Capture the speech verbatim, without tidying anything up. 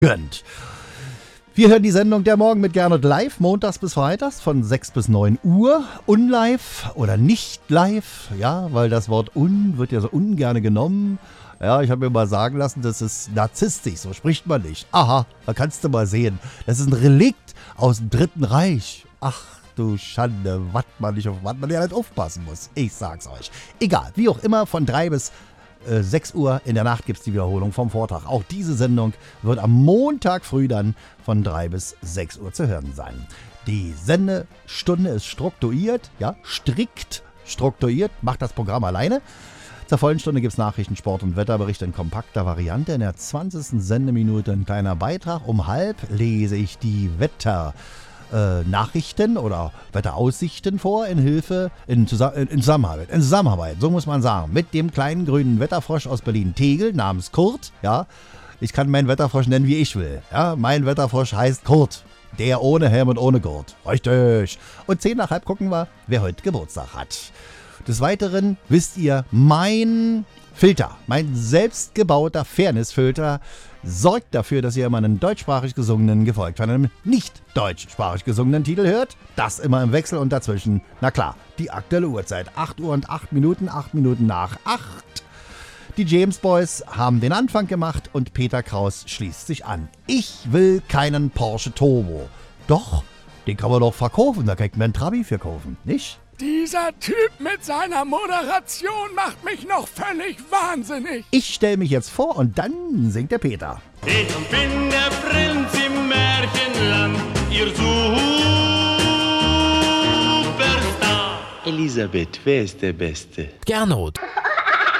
gönnt. Wir hören die Sendung Der Morgen mit Gernot live, montags bis freitags von sechs bis neun Uhr. Unlive oder nicht live, ja, weil das Wort un wird ja so ungern genommen. Ja, ich habe mir mal sagen lassen, das ist narzisstisch, so spricht man nicht. Aha, da kannst du mal sehen. Das ist ein Relikt aus dem Dritten Reich. Ach du Schande, was man nicht auf was man ja nicht aufpassen muss. Ich sag's euch. Egal, wie auch immer, von drei bis sechs Uhr in der Nacht gibt es die Wiederholung vom Vortag. Auch diese Sendung wird am Montag früh dann von drei bis sechs Uhr zu hören sein. Die Sendestunde ist strukturiert, ja, strikt strukturiert, macht das Programm alleine. Zur vollen Stunde gibt es Nachrichten, Sport und Wetterbericht in kompakter Variante. In der zwanzigsten Sendeminute ein kleiner Beitrag. Um halb lese ich die Wetter. Äh, Nachrichten oder Wetteraussichten vor in Hilfe, in, Zusa- in, Zusammenarbeit, in Zusammenarbeit, so muss man sagen, mit dem kleinen grünen Wetterfrosch aus Berlin-Tegel namens Kurt, ja, ich kann meinen Wetterfrosch nennen, wie ich will, ja, mein Wetterfrosch heißt Kurt, der ohne Helm und ohne Gurt, richtig, und zehn nach halb gucken wir, wer heute Geburtstag hat. Des Weiteren wisst ihr, mein Filter, mein selbstgebauter Fairness-Filter sorgt dafür, dass ihr immer einen deutschsprachig gesungenen gefolgt von einem nicht deutschsprachig gesungenen Titel hört. Das immer im Wechsel und dazwischen, na klar, die aktuelle Uhrzeit. acht Uhr und acht Minuten, acht Minuten nach acht. Die James Boys haben den Anfang gemacht und Peter Kraus schließt sich an. Ich will keinen Porsche Turbo. Doch, den kann man doch verkaufen, da kriegt man einen Trabi für kaufen, nicht? Dieser Typ mit seiner Moderation macht mich noch völlig wahnsinnig. Ich stelle mich jetzt vor und dann singt der Peter. Ich bin der Prinz im Märchenland, ihr Superstar. Elisabeth, wer ist der Beste? Gernot.